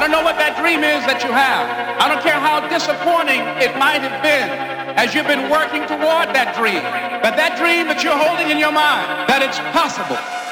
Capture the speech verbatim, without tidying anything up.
don't know what that dream is that you have. I don't care how disappointing it might have been as you've been working toward that dream. But that dream that you're holding in your mind, that it's possible.